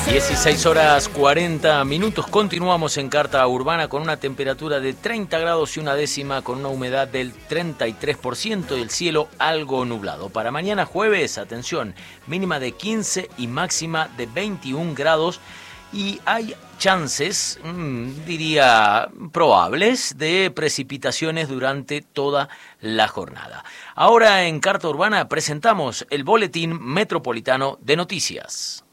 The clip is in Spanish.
16 horas 40 minutos. Continuamos en Carta Urbana con una temperatura de 30 grados y una décima, con una humedad del 33% y el cielo algo nublado. Para mañana jueves, atención, mínima de 15 y máxima de 21 grados. Y hay chances, diría probables, de precipitaciones durante toda la jornada. Ahora en Carta Urbana presentamos el Boletín Metropolitano de Noticias.